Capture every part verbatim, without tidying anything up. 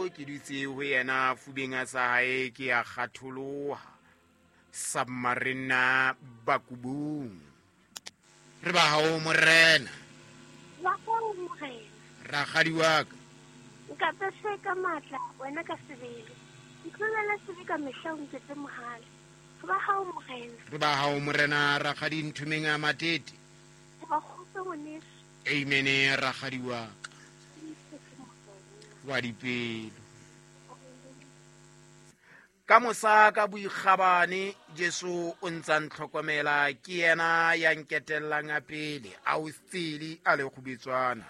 ke dutse ho yena fubeng a sa hae ke ya kgatholoha Submarina Bakubung. Re ba hao morena. Ba hao morena. Rakgadi wa ka. Nka pese ka matla wena ka sebele. Ntlolela sebe ka mehla o ntse mohale. Re ba hao morena. Re ba hao morena rakgadi nthumeng a matete. Ba khotse ngwaneso. Amen rakgadi wa ka. Wa dipelo. Ka mosa ka boikgabane Jesu o ntsa ntlhokomela ke yena ya nketellang a pele a o tsili a le khubetswana.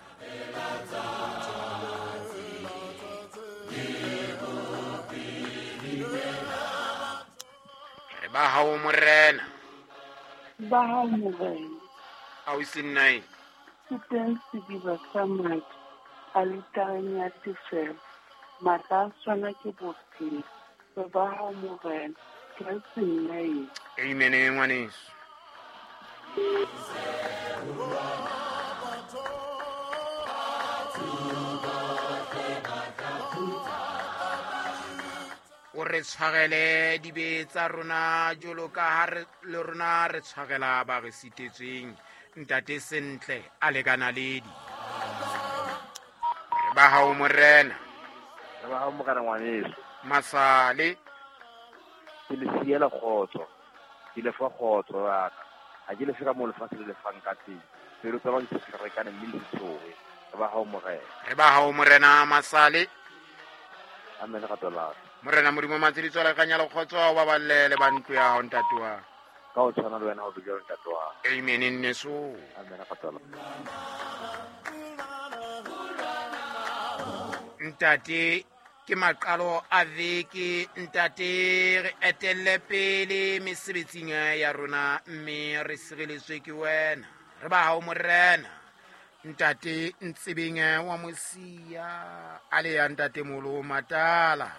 Re ba hao morena. Ba hao morena. A o sinai. Teng sediba sa madi a litareng ya tefelo matla a tshwana ke bophelo ba hao morena ke sennae. Amen ngwaneso. O re tshwarele dibe tsa rona jolo ka ha le rona re tshwarela ba re sitetsweng ntate sentle a lekana ledi. Re ba hao morena. Re ba hao morena ngwaneso. Masale ke le siela khotso ke le fa khotso ya ka ha ke le fira mo lefatshe le lefang ka teng pero tsaba ke se re kana mme le tsowe. Re ba hao morena. Re ba hao morena Masale. Amen ka tola. Morena modimo matsedi tswela kanya le khotso wa balele ba ntlo ya ho ntate wa ka o tshwana le wena o bile ntate wa. Amen nneso. Amen ka tola. Ntate ke maqalo a veke ntate re etelle pele mesebetsing ya rona mme re sireletswe ke wena. Re ba hao morena. Ntate ntsebeng wa mosia a le ya ntate molo matala.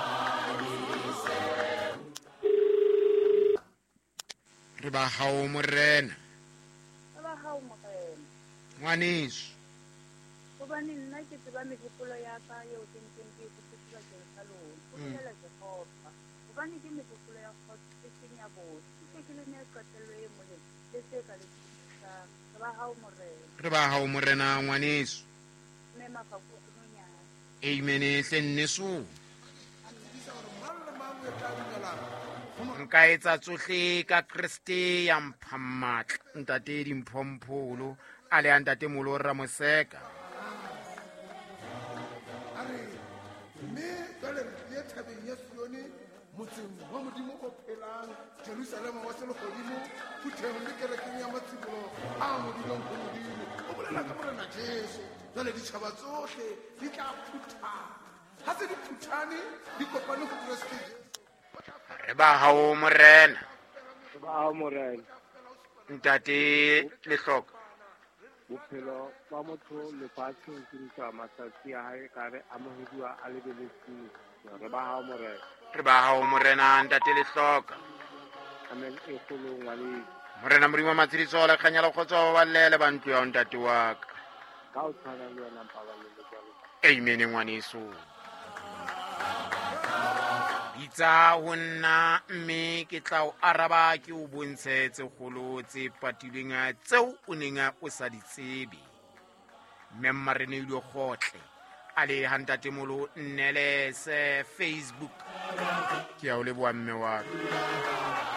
Re ba hao morena. Re ba hao morena. Ngwaneso. Hobane nna ke tseba mehopolo ya ka eo ke ntseng ke e fetisa bakeng sa lona. Ho bolela Jehova. Hobane ke mehopolo ya kgotso e seng ya botho. Ke ke le ne qetello e molemo le se ka le thusang. Re ba hao morena. Re ba hao morena ngwaneso. Mme mafaku a nonyana. Amen hle nneso. Nka etsa tsohle ka Kriste ya mphang matla ntate dimphompholo a le ntate molo Ramoseka. mme jwale re ye thabeng ya Sione motseng wa modimo o phelang Jerusalema wa selegodimo phuteng le kerekeng ya matshibolo a modulong go modimo o bolela ka morena Jesu. Jwale ditšhaba tsohle di tla phuthana ha se di phuthane di kopane go Kriste Jesu. Re ba hao morena. Re ba hao morena. Ntate le hloka bophelo ba motho lefatsheng ke ntwa matsatsi a hae ka re a mohediwa a lebeletseng. Re ba hao morena. Re ba hao morena ntate le hloka. Amen e kgolo ngwane. Morena modimo matsedi tswela kganya le khotso wa balele ba ntlo ya ntate wa ka. Ka o tshwana le wena mpa ba le jalo. Amen ngwaneso. Itsa ho nna mme ke tla o araba ke o bontshe tse kgolo tse patilweng tseo o neng o sa di tsebe. Memma re ne ile khotle a le hantate molo nnele se Facebook ke ya o leboa mme wa ka.